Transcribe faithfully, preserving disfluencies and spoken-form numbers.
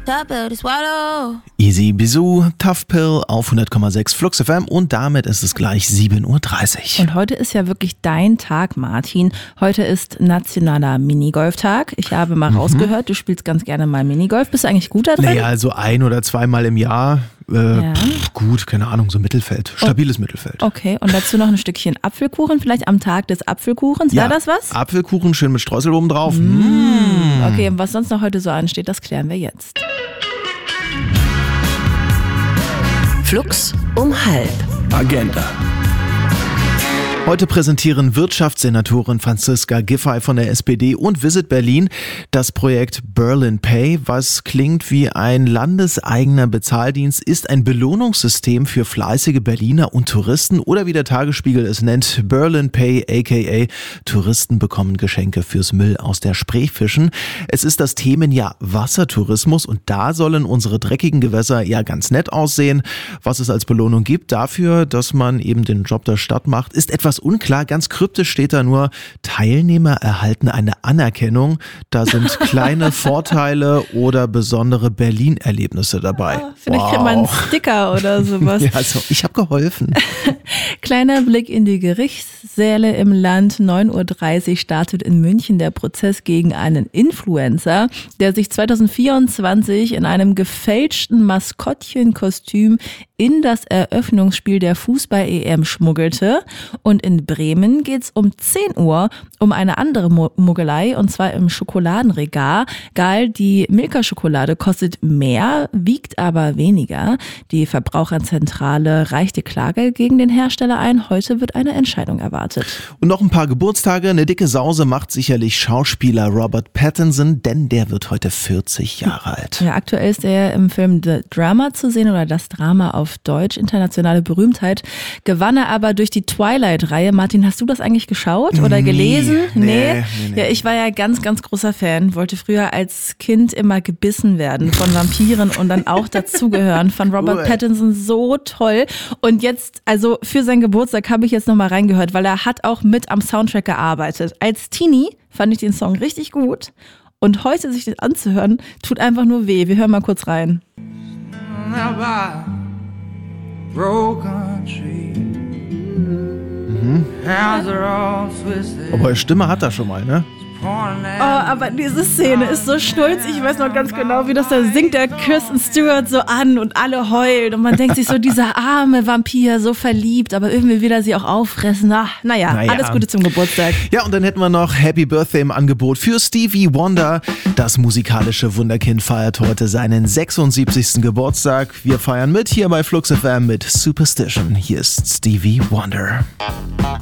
Tough pill to swallow. Easy Bisou, Tough Pill auf hundert Komma sechs Flux F M und damit ist es gleich sieben Uhr dreißig. Und heute ist ja wirklich dein Tag, Martin. Heute ist nationaler Minigolftag. Ich habe mal mhm. rausgehört, du spielst ganz gerne mal Minigolf. Bist du eigentlich gut da drin? Naja, also ein- oder zweimal im Jahr. Äh, ja. pff, gut, keine Ahnung, so Mittelfeld. Stabiles oh. Mittelfeld. Okay, und dazu noch ein Stückchen Apfelkuchen, vielleicht am Tag des Apfelkuchens. Ja, war das was? Apfelkuchen, schön mit Streusel oben drauf. Mmh. Mmh. Okay, und was sonst noch heute so ansteht, das klären wir jetzt. Flux um halb. Agenda. Heute präsentieren Wirtschaftssenatorin Franziska Giffey von der S P D und Visit Berlin das Projekt Berlin Pay, was klingt wie ein landeseigener Bezahldienst, ist ein Belohnungssystem für fleißige Berliner und Touristen oder wie der Tagesspiegel es nennt, Berlin Pay aka Touristen bekommen Geschenke fürs Müll aus der Spree fischen. Es ist das Themenjahr Wassertourismus und da sollen unsere dreckigen Gewässer ja ganz nett aussehen. Was es als Belohnung gibt dafür, dass man eben den Job der Stadt macht, ist etwas unklar. Ganz kryptisch steht da nur, Teilnehmer erhalten eine Anerkennung. Da sind kleine Vorteile oder besondere Berlin-Erlebnisse dabei. Oh, vielleicht wow. kriegt man einen Sticker oder sowas. Ja, also ich habe geholfen. Kleiner Blick in die Gerichtssäle im Land. neun Uhr dreißig startet in München der Prozess gegen einen Influencer, der sich zweitausendvierundzwanzig in einem gefälschten Maskottchenkostüm in das Eröffnungsspiel der Fußball-E M schmuggelte. Und in Bremen geht's um zehn Uhr um eine andere Muggelei, und zwar im Schokoladenregal. Geil, die Milka-Schokolade kostet mehr, wiegt aber weniger. Die Verbraucherzentrale reichte Klage gegen den Hersteller ein. Heute wird eine Entscheidung erwartet. Und noch ein paar Geburtstage. Eine dicke Sause macht sicherlich Schauspieler Robert Pattinson, denn der wird heute vierzig Jahre alt. Ja, aktuell ist er im Film The Drama zu sehen oder Das Drama auf Deutsch. Internationale Berühmtheit. Gewann er aber durch die Twilight-Reihe. Martin, hast du das eigentlich geschaut oder gelesen? Nee, nee, nee, nee. Ja, ich war ja ganz, ganz großer Fan. Wollte früher als Kind immer gebissen werden von Vampiren und dann auch dazugehören. Fand Robert Pattinson so toll. Und jetzt, also für seinen Geburtstag habe ich jetzt nochmal reingehört, weil er hat auch mit am Soundtrack gearbeitet. Als Teenie fand ich den Song richtig gut. Und heute sich das anzuhören, tut einfach nur weh. Wir hören mal kurz rein. Mhm. Aber Stimme hat er schon mal, ne? Oh, aber diese Szene ist so schnulz. Ich weiß noch ganz genau, wie das da singt der Kristen Stewart so an und alle heulen. Und man denkt sich so, dieser arme Vampir, so verliebt, aber irgendwie will er sie auch auffressen. Ach, naja, naja, alles Gute zum Geburtstag. Ja, und dann hätten wir noch Happy Birthday im Angebot für Stevie Wonder. Das musikalische Wunderkind feiert heute seinen sechsundsiebzigsten Geburtstag. Wir feiern mit hier bei Flux F M mit Superstition. Hier ist Stevie Wonder.